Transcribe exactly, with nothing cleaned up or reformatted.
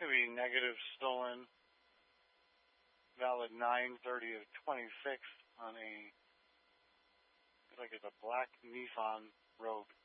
Maybe negative stolen. Valid nine thirty of twenty-six on a, looks like it's a black Nissan Rogue.